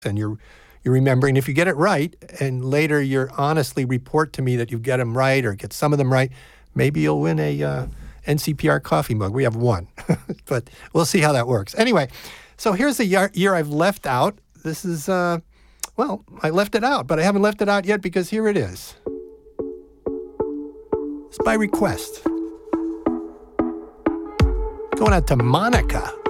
and you're remembering. If you get it right, and later you honestly report to me that you get them right or get some of them right, maybe you'll win a NCPR coffee mug. We have one, but we'll see how that works. Anyway, so here's the year I've left out. This is, I left it out, but I haven't left it out yet because here it is. It's by request. Going out to Monica.